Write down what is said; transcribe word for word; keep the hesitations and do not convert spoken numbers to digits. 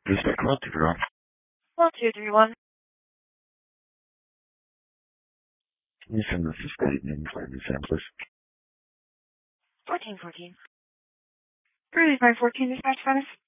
Respect one two three one. One two three one. Can you send this to state name for the samplers? Fourteen fourteen. Three five fourteen dispatch, Dennis.